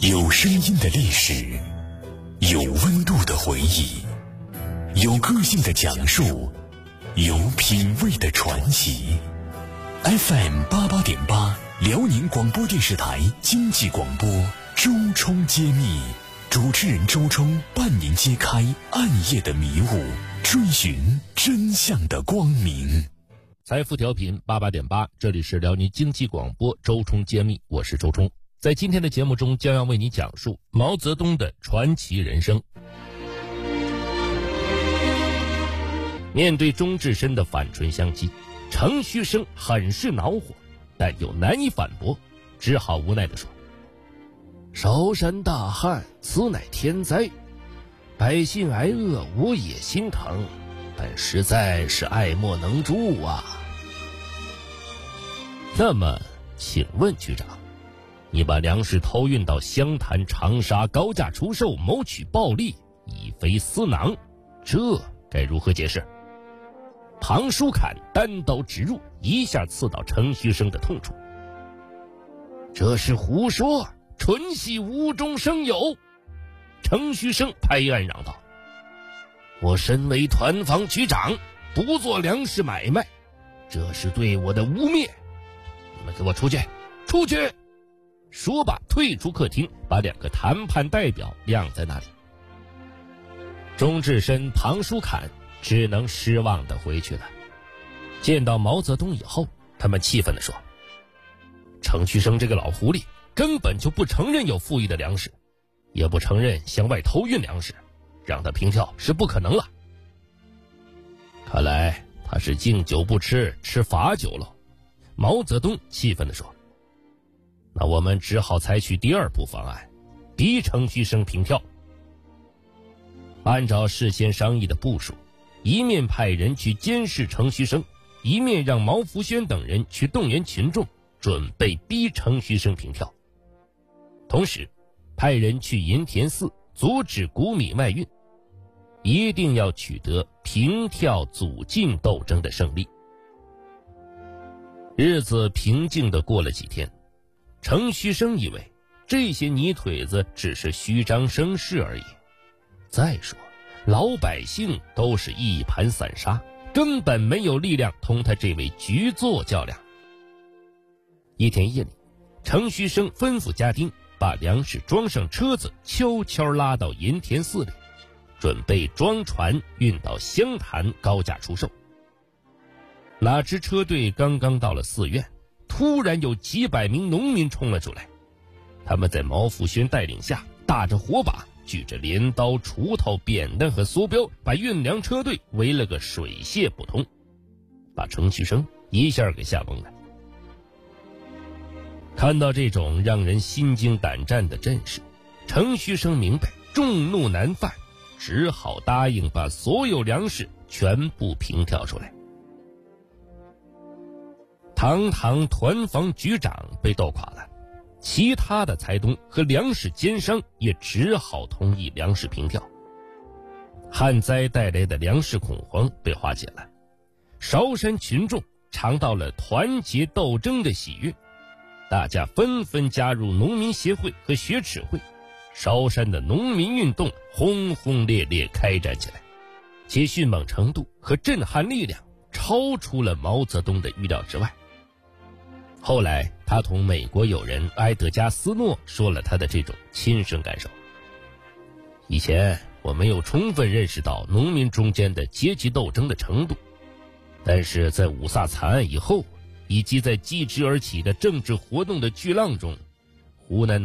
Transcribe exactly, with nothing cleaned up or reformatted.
有声音的历史，有温度的回忆，有个性的讲述，有品味的传奇。 F M 八八点八，辽宁广播电视台经济广播，周冲揭秘，主持人周冲伴您揭开暗夜的迷雾，追寻真相的光明。 财富调频八八点八，这里是辽宁经济广播，周冲揭秘，我是周冲。在今天的节目中，将要为你讲述毛泽东的传奇人生。面对钟志深的反唇相讥，程旭升很是恼火，但又难以反驳，只好无奈地说：烧山大旱，此乃天灾，百姓挨饿，我也心疼，但实在是爱莫能助啊。那么请问局长，你把粮食偷运到湘潭、长沙高价出售，谋取暴利，以非私囊，这该如何解释？庞书侃单刀直入，一下刺到程旭升的痛处。这是胡说，纯系无中生有。程旭升拍案嚷道：我身为团防局长，不做粮食买卖，这是对我的污蔑，你们给我出去，出去！说罢退出客厅，把两个谈判代表晾在那里。钟志深、庞书侃只能失望地回去了。见到毛泽东以后，他们气愤地说：程旭升这个老狐狸根本就不承认有富裕的粮食，也不承认向外偷运粮食，让他平跳是不可能了。看来他是敬酒不吃吃罚酒了。毛泽东气愤地说：那我们只好采取第二步方案，逼程旭升平跳。按照事先商议的部署，一面派人去监视程旭升，一面让毛福轩等人去动员群众，准备逼程旭升平跳。同时派人去银田寺阻止谷米外运，一定要取得平跳阻禁斗争的胜利。日子平静地过了几天，程旭升以为这些泥腿子只是虚张声势而已。再说老百姓都是一盘散沙，根本没有力量同他这位局座较量。一天夜里，程旭升吩咐家丁把粮食装上车子，悄悄拉到银田寺里，准备装船运到湘潭高价出售。哪知车队刚刚到了寺院，突然有几百名农民冲了出来，他们在毛福轩带领下，打着火把，举着镰刀、锄头、扁担和梭镖，把运粮车队围了个水泄不通，把程旭升一下给吓懵了。看到这种让人心惊胆战的阵势，程旭升明白众怒难犯，只好答应把所有粮食全部平跳出来。堂堂团防局长被斗垮了，其他的财东和粮食奸商也只好同意粮食平跳。旱灾带来的粮食恐慌被化解了，韶山群众尝到了团结斗争的喜悦，大家纷纷加入农民协会和学齿会，韶山的农民运动轰轰烈烈开展起来，其迅猛程度和震撼力量超出了毛泽东的预料之外。后来他同美国友人埃德加斯诺说了他的这种亲身感受：以前我没有充分认识到农民中间的阶级斗争的程度，但是在五卅惨案以后，以及在继之而起的政治活动的巨浪中，湖南